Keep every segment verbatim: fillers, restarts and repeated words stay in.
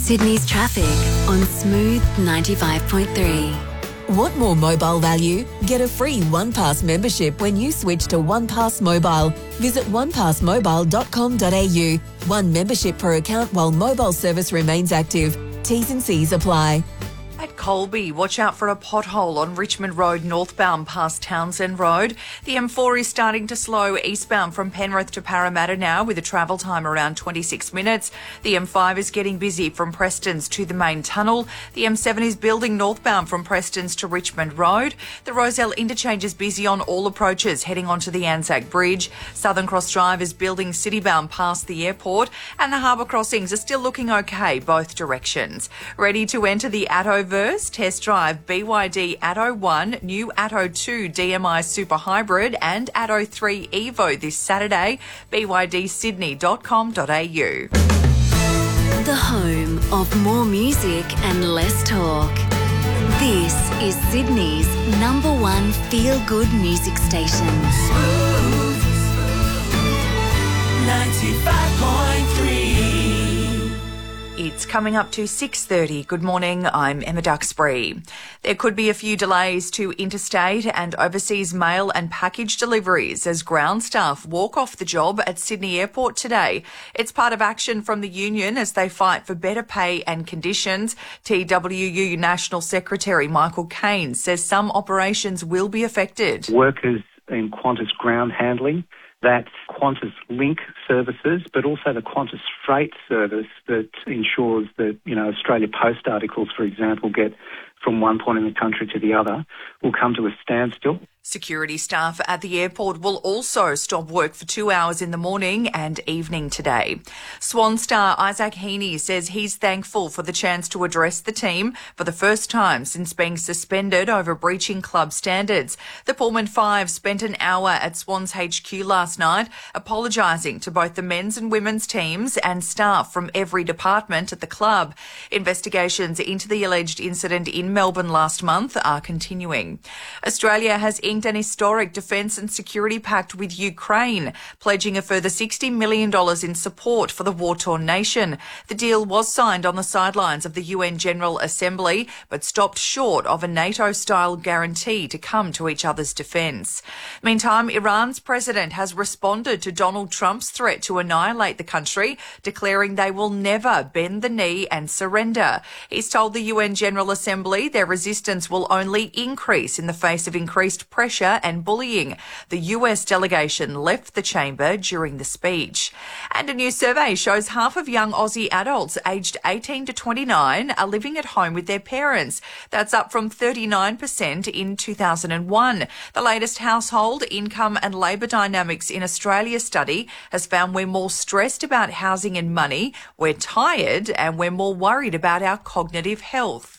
Sydney's traffic on Smooth ninety-five point three. Want more mobile value? Get a free OnePass membership when you switch to OnePass Mobile. Visit one pass mobile dot com dot a u. One membership per account while mobile service remains active. T's and C's apply. At Colby, watch out for a pothole on Richmond Road northbound past Townsend Road. The M four is starting to slow eastbound from Penrith to Parramatta now with a travel time around twenty-six minutes. The M five is getting busy from Prestons to the main tunnel. The M seven is building northbound from Prestons to Richmond Road. The Rozelle interchange is busy on all approaches heading onto the Anzac Bridge. Southern Cross Drive is building citybound past the airport, and the harbour crossings are still looking okay both directions. Ready to enter the Atto Verse, test drive B Y D Atto one, new Atto two D M I Super Hybrid and Atto three Evo this Saturday. b y d sydney dot com dot a u. The home of more music and less talk. This is Sydney's number one feel-good music station. Smooth ninety-five point three. It's coming up to six thirty. Good morning, I'm Emma Duxbury. There could be a few delays to interstate and overseas mail and package deliveries as ground staff walk off the job at Sydney Airport today. It's part of action from the union as they fight for better pay and conditions. T W U National Secretary Michael Caine says some operations will be affected. Workers in Qantas ground handling, that's Qantas Link services, but also the Qantas Freight service that ensures that, you know, Australia Post articles, for example, get from one point in the country to the other, will come to a standstill. Security staff at the airport will also stop work for two hours in the morning and evening today. Swan star Isaac Heaney says he's thankful for the chance to address the team for the first time since being suspended over breaching club standards. The Pullman Five spent an hour at Swans H Q last night apologising to both the men's and women's teams and staff from every department at the club. Investigations into the alleged incident in Melbourne last month are continuing. Australia has inked an historic defence and security pact with Ukraine, pledging a further sixty million dollars in support for the war-torn nation. The deal was signed on the sidelines of the U N General Assembly, but stopped short of a NATO-style guarantee to come to each other's defence. Meantime, Iran's president has responded to Donald Trump's threat to annihilate the country, declaring they will never bend the knee and surrender. He's told the U N General Assembly their resistance will only increase in the face of increased pressure and bullying. The U S delegation left the chamber during the speech. And a new survey shows half of young Aussie adults aged eighteen to twenty-nine are living at home with their parents. That's up from thirty-nine percent in two thousand one. The latest household income and labour dynamics in Australia study has found we're more stressed about housing and money, we're tired, and we're more worried about our cognitive health.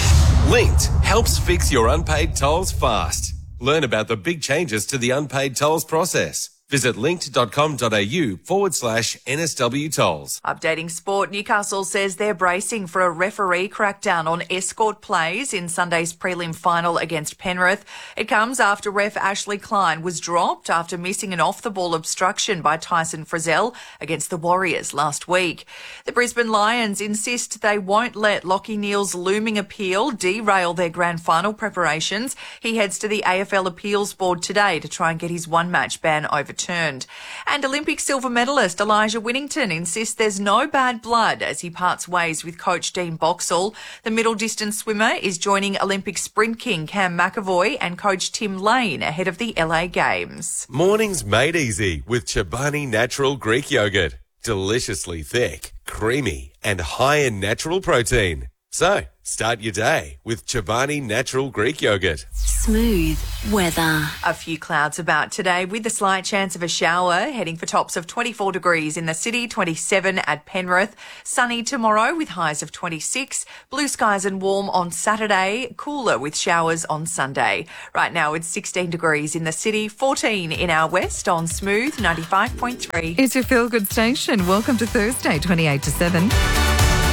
Linked helps fix your unpaid tolls fast. Learn about the big changes to the unpaid tolls process. Visit linked.com.au forward slash NSW tolls. Updating sport, Newcastle says they're bracing for a referee crackdown on escort plays in Sunday's prelim final against Penrith. It comes after ref Ashley Klein was dropped after missing an off-the-ball obstruction by Tyson Frizzell against the Warriors last week. The Brisbane Lions insist they won't let Lachie Neale's looming appeal derail their grand final preparations. He heads to the A F L Appeals Board today to try and get his one-match ban overturned. Turned. And Olympic silver medalist Elijah Winnington insists there's no bad blood as he parts ways with coach Dean Boxall. The middle distance swimmer is joining Olympic sprint king Cam McAvoy and coach Tim Lane ahead of the L A Games. Mornings made easy with Chobani Natural Greek Yogurt. Deliciously thick, creamy and high in natural protein. So, start your day with Chobani Natural Greek Yogurt. Smooth weather. A few clouds about today with a slight chance of a shower, heading for tops of twenty-four degrees in the city, twenty-seven at Penrith. Sunny tomorrow with highs of twenty-six. Blue skies and warm on Saturday, cooler with showers on Sunday. Right now it's sixteen degrees in the city, fourteen in our west on Smooth ninety-five point three. It's your feel-good station. Welcome to Thursday, twenty-eight to seven.